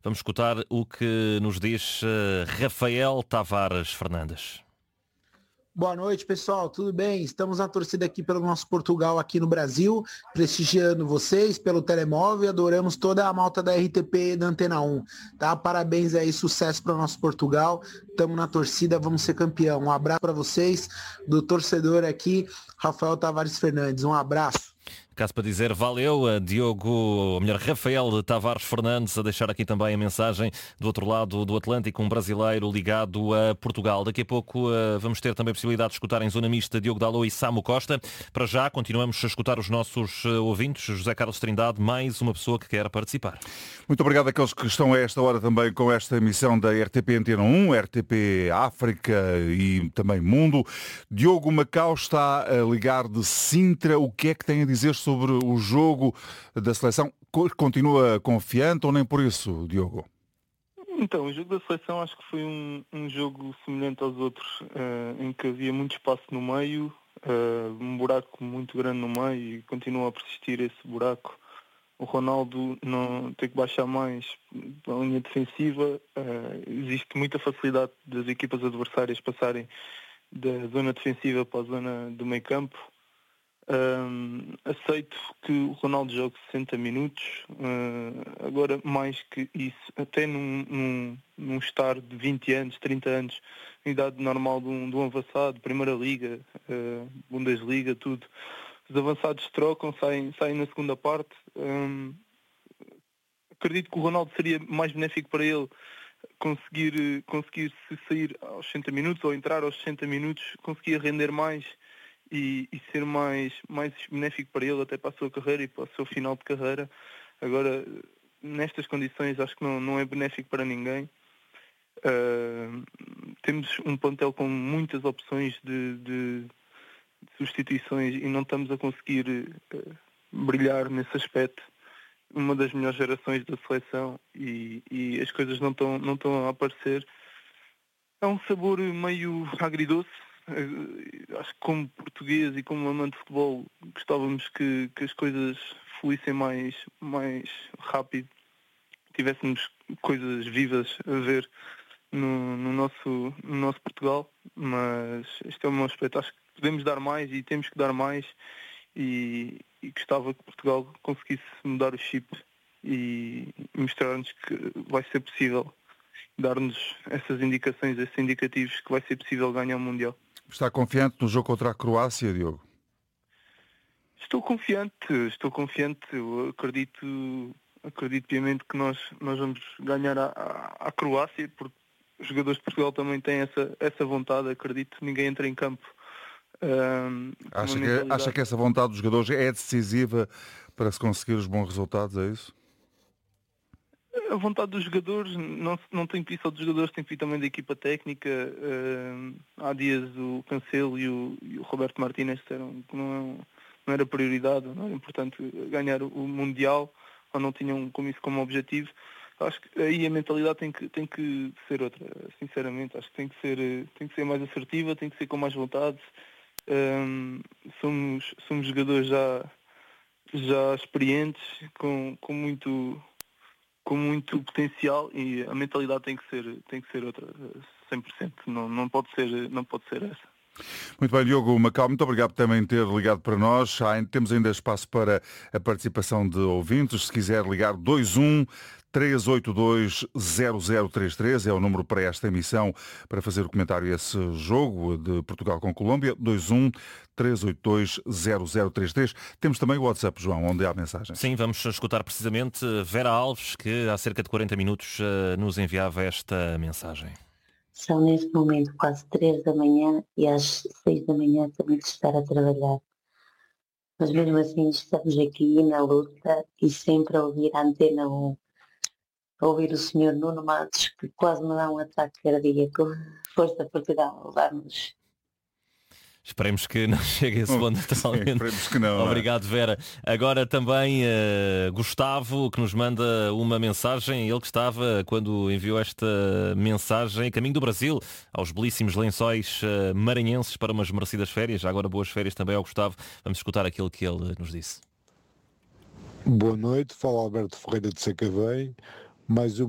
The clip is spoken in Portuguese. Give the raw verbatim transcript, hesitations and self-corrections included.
Vamos escutar o que nos diz uh, Rafael Tavares Fernandes. Boa noite, pessoal, tudo bem? Estamos na torcida aqui pelo nosso Portugal aqui no Brasil, prestigiando vocês pelo telemóvel e adoramos toda a malta da R T P e da Antena um, tá? Parabéns aí, sucesso para o nosso Portugal, estamos na torcida, vamos ser campeão. Um abraço para vocês, do torcedor aqui, Rafael Tavares Fernandes, um abraço. Caso para dizer valeu, Diogo, ou melhor, Rafael Tavares Fernandes, a deixar aqui também a mensagem do outro lado do Atlântico, um brasileiro ligado a Portugal. Daqui a pouco uh, vamos ter também a possibilidade de escutar em zona mista Diogo Dalot e Samu Costa. Para já, continuamos a escutar os nossos uh, ouvintes. José Carlos Trindade, mais uma pessoa que quer participar. Muito obrigado àqueles que estão a esta hora também com esta emissão da R T P Antena um, R T P África e também Mundo. Diogo Macau está a ligar de Sintra. O que é que tem a dizer sobre sobre o jogo da seleção? Continua confiante ou nem por isso, Diogo? Então, o jogo da seleção acho que foi um, um jogo semelhante aos outros, uh, em que havia muito espaço no meio, uh, um buraco muito grande no meio e continua a persistir esse buraco. O Ronaldo não tem que baixar mais a linha defensiva, uh, existe muita facilidade das equipas adversárias passarem da zona defensiva para a zona do meio campo. Um, aceito que o Ronaldo jogue sessenta minutos, uh, agora mais que isso, até num, num, num estar de vinte anos, trinta anos, na idade normal de um, de um avançado, Primeira Liga, uh, Bundesliga, tudo. Os avançados trocam, saem, saem na segunda parte. Um, acredito que o Ronaldo seria mais benéfico para ele conseguir, conseguir se sair aos sessenta minutos ou entrar aos sessenta minutos, conseguir render mais E, e ser mais, mais benéfico para ele, até para a sua carreira e para o seu final de carreira. Agora, nestas condições, acho que não, não é benéfico para ninguém. Uh, temos um plantel com muitas opções de, de, de substituições e não estamos a conseguir uh, brilhar nesse aspecto. Uma das melhores gerações da seleção e, e as coisas não estão, não estão a aparecer. É um sabor meio agridoce. Acho que como português e como amante de futebol gostávamos que, que as coisas fluíssem mais, mais rápido, tivéssemos coisas vivas a ver no, no, nosso, no nosso Portugal, mas este é o meu aspecto. Acho que podemos dar mais e temos que dar mais e, e gostava que Portugal conseguisse mudar o chip e mostrar-nos que vai ser possível, dar-nos essas indicações, esses indicativos que vai ser possível ganhar o Mundial. Está confiante no jogo contra a Croácia, Diogo? Estou confiante, estou confiante. Eu acredito, acredito piamente que nós, nós vamos ganhar a, a, a Croácia, porque os jogadores de Portugal também têm essa, essa vontade, acredito. Ninguém entra em campo. Um, acha, que, acha que essa vontade dos jogadores é decisiva para se conseguir os bons resultados, é isso? A vontade dos jogadores, não, não tem que vir só dos jogadores, tem que vir também da equipa técnica. Uh, há dias o Cancelo e o, e o Roberto Martínez disseram que não, não era prioridade, não era importante ganhar o Mundial, ou não tinham como isso como objetivo. Acho que aí a mentalidade tem que, tem que ser outra, sinceramente. Acho que tem que ser, tem que ser mais assertiva, tem que ser com mais vontade. Um, somos, somos jogadores já, já experientes, com, com muito... com muito potencial e a mentalidade tem que ser, tem que ser outra, cem por cento. Não, não, pode ser, não pode ser essa. Muito bem, Diogo Macau, muito obrigado por também ter ligado para nós. Há, temos ainda espaço para a participação de ouvintes. Se quiser ligar, dois um três oito dois zero zero três três é o número para esta emissão, para fazer o comentário a esse jogo de Portugal com Colômbia. dois um três oito dois zero zero três três. Temos também o WhatsApp, João, onde há mensagens. Sim, vamos escutar precisamente Vera Alves, que há cerca de quarenta minutos nos enviava esta mensagem. São neste momento quase três da manhã e às seis da manhã temos de estar a trabalhar. Mas mesmo assim estamos aqui na luta e sempre a ouvir a Antena um, a ouvir o senhor Nuno Matos, que quase me dá um ataque cardíaco. Força Portugal, levar-nos. Esperemos que não chegue a esse ponto totalmente. Esperemos que não. Obrigado, Vera. Agora também uh, Gustavo, que nos manda uma mensagem. Ele que estava, quando enviou esta mensagem, a caminho do Brasil, aos belíssimos lençóis uh, maranhenses para umas merecidas férias. Agora boas férias também ao Gustavo. Vamos escutar aquilo que ele nos disse. Boa noite, fala Alberto Ferreira de Sacavém. Mais uma